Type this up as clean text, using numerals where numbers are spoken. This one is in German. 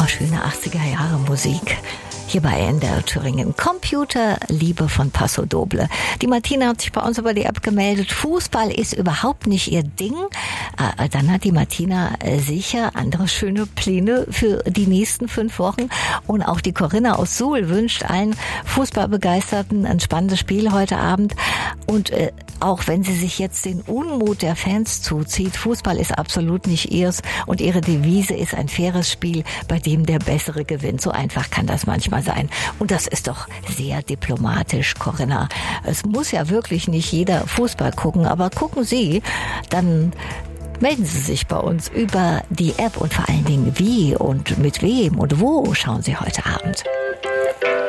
Schöne 80er Jahre Musik. Hier bei NDR Thüringen. Computerliebe von Paso Doble. Die Martina hat sich bei uns über die App gemeldet. Fußball ist überhaupt nicht ihr Ding. Dann hat die Martina sicher andere schöne Pläne für die nächsten 5 Wochen. Und auch die Corinna aus Suhl wünscht allen Fußballbegeisterten ein spannendes Spiel heute Abend. Und auch wenn sie sich jetzt den Unmut der Fans zuzieht, Fußball ist absolut nicht ihrs. Und ihre Devise ist ein faires Spiel, bei dem der Bessere gewinnt. So einfach kann das manchmal sein. Und das ist doch sehr diplomatisch, Corinna. Es muss ja wirklich nicht jeder Fußball gucken, aber gucken Sie, dann melden Sie sich bei uns über die App und vor allen Dingen wie und mit wem und wo schauen Sie heute Abend.